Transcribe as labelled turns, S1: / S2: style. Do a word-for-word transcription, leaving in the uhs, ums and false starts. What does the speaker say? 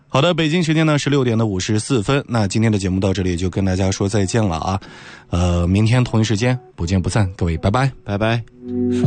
S1: 好的，北京时间呢十六点的五十四分，那今天的节目到这里就跟大家说再见了啊，呃，明天同一时间不见不散，各位拜拜，
S2: 拜拜。